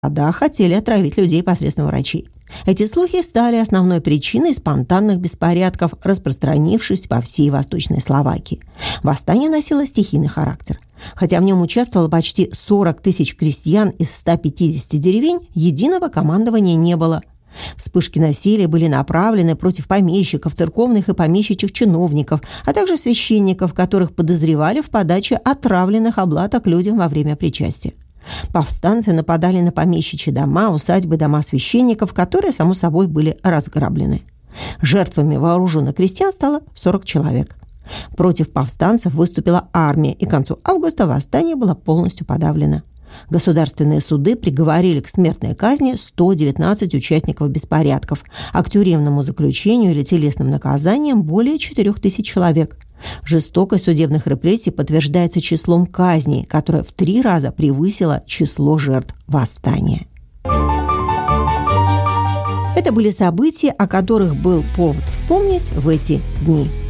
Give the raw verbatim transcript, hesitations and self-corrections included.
города хотели отравить людей посредством врачей. Эти слухи стали основной причиной спонтанных беспорядков, распространившись по всей Восточной Словакии. Восстание носило стихийный характер. Хотя в нем участвовало почти сорок тысяч крестьян из ста пятидесяти деревень, единого командования не было. Вспышки насилия были направлены против помещиков, церковных и помещичьих чиновников, а также священников, которых подозревали в подаче отравленных облаток людям во время причастия. Повстанцы нападали на помещичьи дома, усадьбы, дома священников, которые, само собой, были разграблены. Жертвами вооруженных крестьян стало сорок человек. Против повстанцев выступила армия, и к концу августа восстание было полностью подавлено. Государственные суды приговорили к смертной казни сто девятнадцать участников беспорядков, а к тюремному заключению или телесным наказаниям более четырех тысяч человек. Жестокость судебных репрессий подтверждается числом казней, которое в три раза превысило число жертв восстания. Это были события, о которых был повод вспомнить в эти дни.